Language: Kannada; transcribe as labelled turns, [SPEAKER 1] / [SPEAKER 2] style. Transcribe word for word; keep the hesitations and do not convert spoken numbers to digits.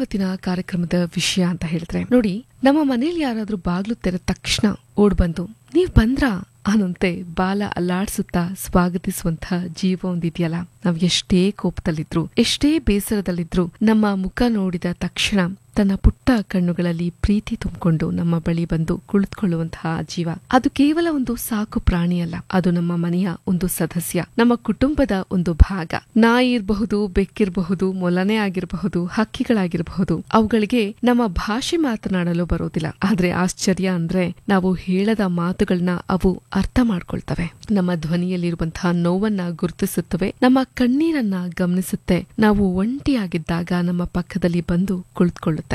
[SPEAKER 1] ಇವತ್ತಿನ ಕಾರ್ಯಕ್ರಮದ ವಿಷಯ ಅಂತ ಹೇಳಿದ್ರೆ, ನೋಡಿ, ನಮ್ಮ ಮನೇಲಿ ಯಾರಾದ್ರೂ ಬಾಗ್ಲು ತೆರೆದ ತಕ್ಷಣ ಓಡ್ ಬಂದು ನೀವ್ ಬಂದ್ರಾ ಅನ್ನಂತೆ ಬಾಲ ಅಲ್ಲಾಡ್ಸುತ್ತಾ ಸ್ವಾಗತಿಸುವಂತ ಜೀವ ಒಂದಿದೆಯಲ್ಲ. ನಾವ್ ಎಷ್ಟೇ ಕೋಪದಲ್ಲಿದ್ರು, ಎಷ್ಟೇ ಬೇಸರದಲ್ಲಿದ್ರು, ನಮ್ಮ ಮುಖ ನೋಡಿದ ತಕ್ಷಣ ತನ್ನ ಪುಟ್ಟ ಕಣ್ಣುಗಳಲ್ಲಿ ಪ್ರೀತಿ ತುಂಬಿಕೊಂಡು ನಮ್ಮ ಬಳಿ ಬಂದು ಕುಳಿತುಕೊಳ್ಳುವಂತಹ ಜೀವ, ಅದು ಕೇವಲ ಒಂದು ಸಾಕು ಪ್ರಾಣಿಯಲ್ಲ, ಅದು ನಮ್ಮ ಮನೆಯ ಒಂದು ಸದಸ್ಯ, ನಮ್ಮ ಕುಟುಂಬದ ಒಂದು ಭಾಗ. ನಾಯಿ ಇರಬಹುದು, ಬೆಕ್ಕಿರಬಹುದು, ಮೊಲನೆ ಆಗಿರಬಹುದು, ಹಕ್ಕಿಗಳಾಗಿರಬಹುದು, ಅವುಗಳಿಗೆ ನಮ್ಮ ಭಾಷೆ ಮಾತನಾಡಲು ಬರೋದಿಲ್ಲ. ಆದ್ರೆ ಆಶ್ಚರ್ಯ ಅಂದ್ರೆ ನಾವು ಹೇಳದ ಮಾತುಗಳನ್ನ ಅವು ಅರ್ಥ ಮಾಡ್ಕೊಳ್ತವೆ. ನಮ್ಮ ಧ್ವನಿಯಲ್ಲಿರುವಂತಹ ನೋವನ್ನ ಗುರುತಿಸುತ್ತವೆ, ನಮ್ಮ ಕಣ್ಣೀರನ್ನ ಗಮನಿಸುತ್ತೆ. ನಾವು ಒಂಟಿಯಾಗಿದ್ದಾಗ ನಮ್ಮ ಪಕ್ಕದಲ್ಲಿ ಬಂದು ಕುಳಿತುಕೊಳ್ಳುತ್ತೆ.